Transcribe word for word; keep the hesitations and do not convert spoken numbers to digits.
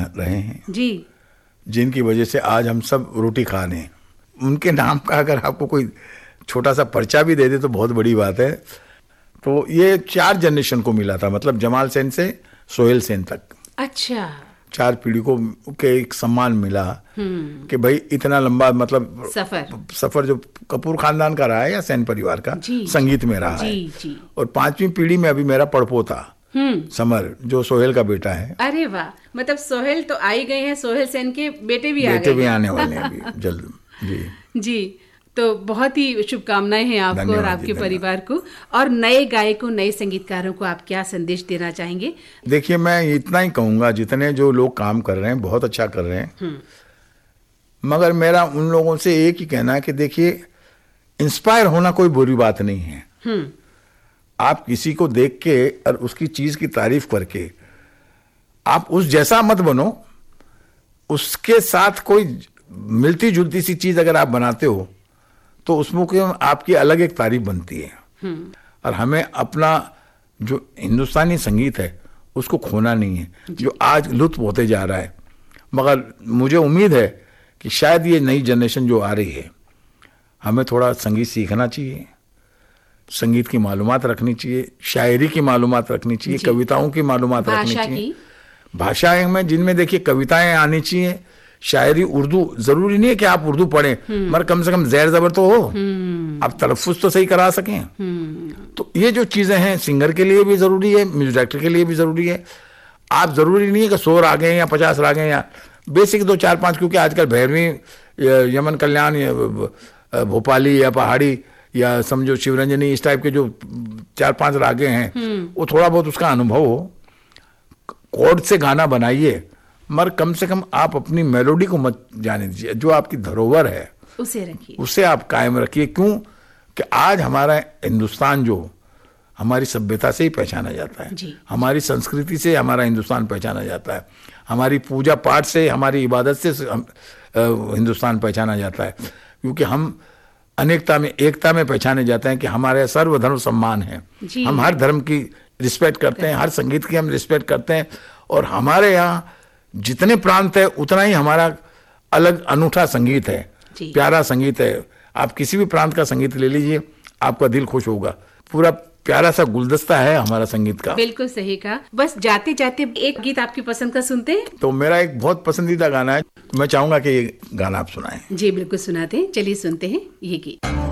रहे हैं जी, जिनकी वजह से आज हम सब रोटी खा रहे हैं। उनके नाम का अगर आपको कोई छोटा सा पर्चा भी दे दे तो बहुत बड़ी बात है। तो ये चार जनरेशन को मिला था, मतलब जमाल सेन से सोहेल सेन तक। अच्छा, चार पीढ़ी को के एक सम्मान मिला कि भाई इतना लंबा मतलब सफर सफर जो कपूर खानदान का रहा है या सेन परिवार का संगीत में रहा जी, है जी। और पांचवी पीढ़ी में अभी मेरा पड़पोता समर जो सोहेल का बेटा है। अरे वाह, मतलब सोहेल तो आ ही गए हैं, सोहेल सेन के बेटे भी आ गए बेटे भी आने वाले हैं अभी जल्द। जी जी, तो बहुत ही शुभकामनाएं हैं आपको और आपके परिवार को। और नए गायकों, नए संगीतकारों को आप क्या संदेश देना चाहेंगे? देखिए, मैं इतना ही कहूंगा, जितने जो लोग काम कर रहे हैं बहुत अच्छा कर रहे हैं, मगर मेरा उन लोगों से एक ही कहना है कि देखिए, इंस्पायर होना कोई बुरी बात नहीं है। आप किसी को देख के और उसकी चीज की तारीफ करके आप उस जैसा मत बनो, उसके साथ कोई मिलती जुलती सी चीज अगर आप बनाते हो तो उसमें आपकी अलग एक तारीफ बनती है। और हमें अपना जो हिंदुस्तानी संगीत है उसको खोना नहीं है, जो आज लुत्फ होते जा रहा है। मगर मुझे उम्मीद है कि शायद ये नई जनरेशन जो आ रही है, हमें थोड़ा संगीत सीखना चाहिए, संगीत की मालूमात रखनी चाहिए, शायरी की मालूमात रखनी चाहिए, कविताओं की मालूमात रखनी चाहिए, भाषाएं में जिनमें देखिए कविताएं आनी चाहिए, शायरी उर्दू। जरूरी नहीं है कि आप उर्दू पढ़ें, मगर कम से कम ज़ैर ज़बर तो हो, आप तलफ़्फ़ुज़ तो सही करा सकें। तो ये जो चीज़ें हैं सिंगर के लिए भी ज़रूरी है, म्यूजिक डायरेक्टर के लिए भी ज़रूरी है। आप ज़रूरी नहीं है कि सौ राग हैं या पचास राग हैं, या बेसिक दो चार पाँच, क्योंकि आजकल भैरवी, यमन कल्याण, या भोपाली या पहाड़ी या समझो शिवरंजनी, इस टाइप के जो चार पांच रागे हैं, वो थोड़ा बहुत उसका अनुभव हो, कोर्ड से गाना बनाइए, मगर कम से कम आप अपनी मेलोडी को मत जाने दीजिए। जो आपकी धरोहर है उसे रखिए, उसे आप कायम रखिए। क्यों कि आज हमारा हिंदुस्तान जो हमारी सभ्यता से ही पहचाना जाता है, हमारी संस्कृति से हमारा हिंदुस्तान पहचाना जाता है, हमारी पूजा पाठ से, हमारी इबादत से हिंदुस्तान पहचाना जाता है। क्योंकि हम अनेकता में एकता में पहचाने जाते हैं कि हमारे सर्वधर्म सम्मान है, हम हर धर्म की रिस्पेक्ट करते हैं, हर संगीत की हम रिस्पेक्ट करते हैं। और हमारे यहाँ जितने प्रांत है उतना ही हमारा अलग अनूठा संगीत है, प्यारा संगीत है। आप किसी भी प्रांत का संगीत ले लीजिए, आपका दिल खुश होगा। पूरा प्यारा सा गुलदस्ता है हमारा संगीत का। बिल्कुल सही कहा। बस जाते जाते एक गीत आपकी पसंद का सुनते हैं। तो मेरा एक बहुत पसंदीदा गाना है, मैं चाहूंगा कि ये गाना आप सुनाएं। जी बिल्कुल सुनाते हैं, चलिए सुनते हैं ये गीत।